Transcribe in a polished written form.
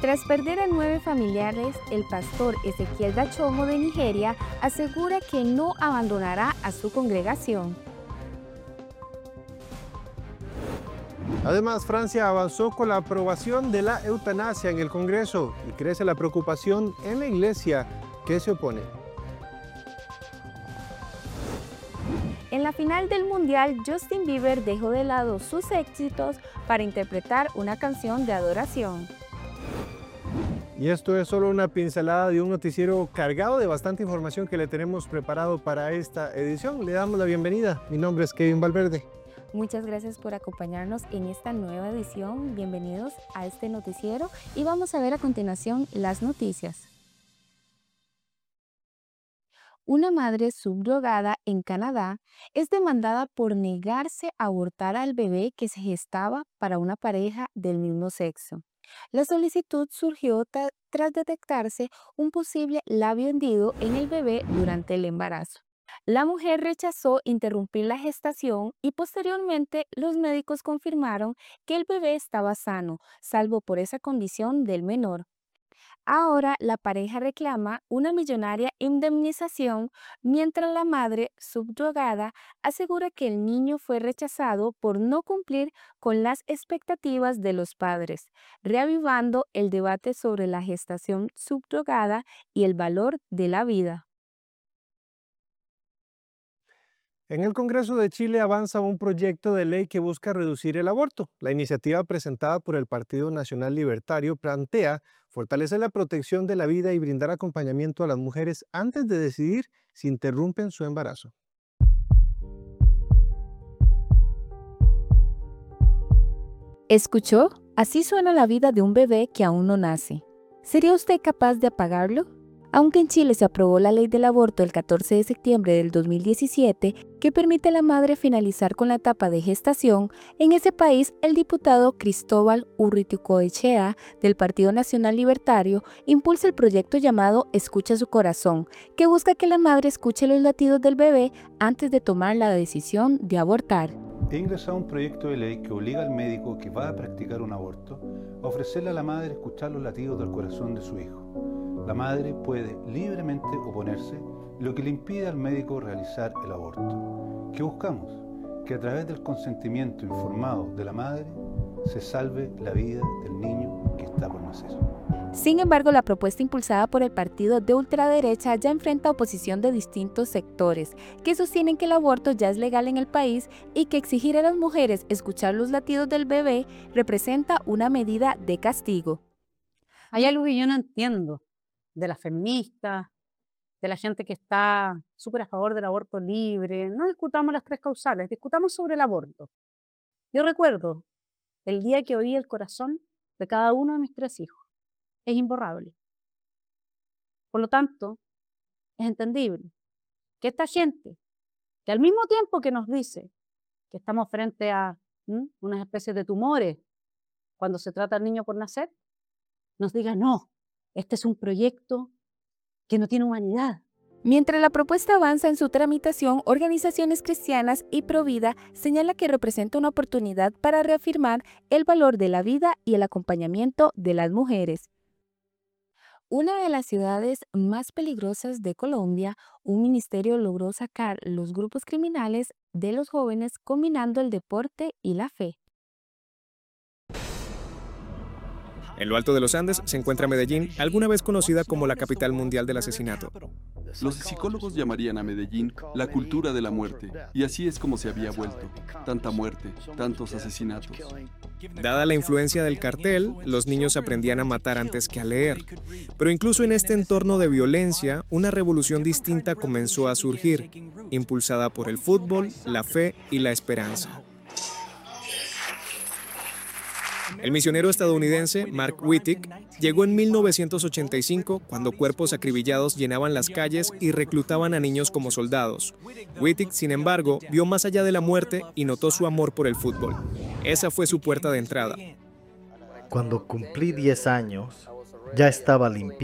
Tras perder a 9 familiares, el pastor Ezequiel Dachomo de Nigeria asegura que no abandonará a su congregación. Además, Francia avanzó con la aprobación de la eutanasia en el Congreso y crece la preocupación en la Iglesia que se opone. En la final del Mundial, Justin Bieber dejó de lado sus éxitos para interpretar una canción de adoración. Y esto es solo una pincelada de un noticiero cargado de bastante información que le tenemos preparado para esta edición. Le damos la bienvenida. Mi nombre es Kevin Valverde. Muchas gracias por acompañarnos en esta nueva edición. Bienvenidos a este noticiero y vamos a ver a continuación las noticias. Una madre subrogada en Canadá es demandada por negarse a abortar al bebé que se gestaba para una pareja del mismo sexo. La solicitud surgió tras detectarse un posible labio hendido en el bebé durante el embarazo. La mujer rechazó interrumpir la gestación y posteriormente los médicos confirmaron que el bebé estaba sano, salvo por esa condición del menor. Ahora la pareja reclama una millonaria indemnización, mientras la madre subyugada asegura que el niño fue rechazado por no cumplir con las expectativas de los padres, reavivando el debate sobre la gestación subyugada y el valor de la vida. En el Congreso de Chile avanza un proyecto de ley que busca reducir el aborto. La iniciativa presentada por el Partido Nacional Libertario plantea fortalecer la protección de la vida y brindar acompañamiento a las mujeres antes de decidir si interrumpen su embarazo. ¿Escuchó? Así suena la vida de un bebé que aún no nace. ¿Sería usted capaz de apagarlo? Aunque en Chile se aprobó la ley del aborto el 14 de septiembre del 2017, que permite a la madre finalizar con la etapa de gestación, en ese país el diputado Cristóbal Urriticoechea, del Partido Nacional Libertario, impulsa el proyecto llamado Escucha su corazón, que busca que la madre escuche los latidos del bebé antes de tomar la decisión de abortar. He ingresado un proyecto de ley que obliga al médico que va a practicar un aborto a ofrecerle a la madre escuchar los latidos del corazón de su hijo. La madre puede libremente oponerse, lo que le impide al médico realizar el aborto. ¿Qué buscamos? Que a través del consentimiento informado de la madre se salve la vida del niño que está por nacer. Sin embargo, la propuesta impulsada por el partido de ultraderecha ya enfrenta oposición de distintos sectores, que sostienen que el aborto ya es legal en el país y que exigir a las mujeres escuchar los latidos del bebé representa una medida de castigo. Hay algo que yo no entiendo de las feministas, de la gente que está súper a favor del aborto libre. No discutamos las tres causales, discutamos sobre el aborto. Yo recuerdo el día que oí el corazón de cada uno de mis 3 hijos. Es imborrable. Por lo tanto, es entendible que esta gente, que al mismo tiempo que nos dice que estamos frente a unas especies de tumores cuando se trata al niño por nacer, nos diga no, este es un proyecto que no tiene humanidad. Mientras la propuesta avanza en su tramitación, organizaciones cristianas y Provida señala que representa una oportunidad para reafirmar el valor de la vida y el acompañamiento de las mujeres. Una de las ciudades más peligrosas de Colombia, un ministerio logró sacar los grupos criminales de los jóvenes combinando el deporte y la fe. En lo alto de los Andes se encuentra Medellín, alguna vez conocida como la capital mundial del asesinato. Los psicólogos llamarían a Medellín la cultura de la muerte, y así es como se había vuelto. Tanta muerte, tantos asesinatos. Dada la influencia del cartel, los niños aprendían a matar antes que a leer. Pero incluso en este entorno de violencia, una revolución distinta comenzó a surgir, impulsada por el fútbol, la fe y la esperanza. El misionero estadounidense Mark Whittick llegó en 1985 cuando cuerpos acribillados llenaban las calles y reclutaban a niños como soldados. Whittick, sin embargo, vio más allá de la muerte y notó su amor por el fútbol. Esa fue su puerta de entrada. Cuando cumplí 10 años, ya estaba limpiando